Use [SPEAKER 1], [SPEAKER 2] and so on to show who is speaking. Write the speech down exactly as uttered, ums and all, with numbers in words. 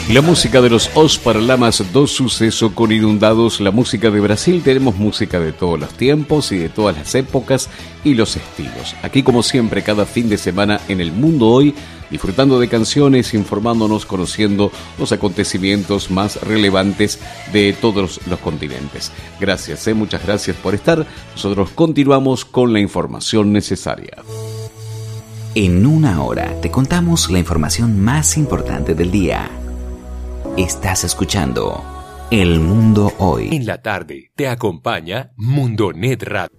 [SPEAKER 1] La música de los Os Paralamas do Sucesso con Inundados, la música de Brasil. Tenemos música de todos los tiempos y de todas las épocas y los estilos. Aquí, como siempre, cada fin de semana en El Mundo Hoy, disfrutando de canciones, informándonos, conociendo los acontecimientos más relevantes de todos los continentes. Gracias, ¿eh? Muchas gracias por estar. Nosotros continuamos con la información necesaria.
[SPEAKER 2] En una hora te contamos la información más importante del día. Estás escuchando El Mundo Hoy.
[SPEAKER 3] En la tarde te acompaña Mundonet Radio.